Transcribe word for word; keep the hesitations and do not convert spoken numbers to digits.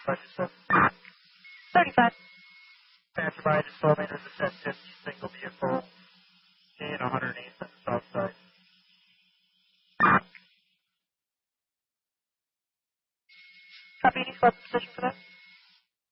Register. thirty-five. Passerby, just twelve meters to ten fifty, single vehicle, in one hundred eighth on the south side. Copy, any swap position for that?